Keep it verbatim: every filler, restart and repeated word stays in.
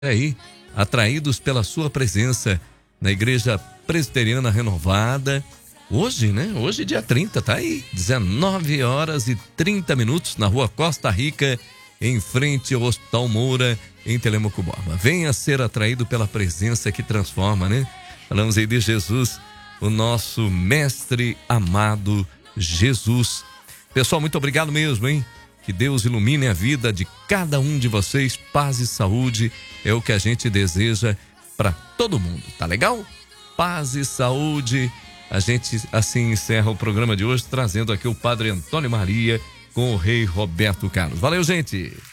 aí, atraídos pela sua presença na Igreja Presbiteriana Renovada. Hoje, né? Hoje, dia trinta, tá aí. dezenove horas e trinta minutos na rua Costa Rica, em frente ao Hospital Moura, em Telemaco Borba. Venha ser atraído pela presença que transforma, né? Falamos aí de Jesus, o nosso mestre amado Jesus. Pessoal, muito obrigado mesmo, hein? Que Deus ilumine a vida de cada um de vocês. Paz e saúde é o que a gente deseja para todo mundo, tá legal? Paz e saúde. A gente assim encerra o programa de hoje, trazendo aqui o Padre Antônio Maria com o Rei Roberto Carlos. Valeu, gente!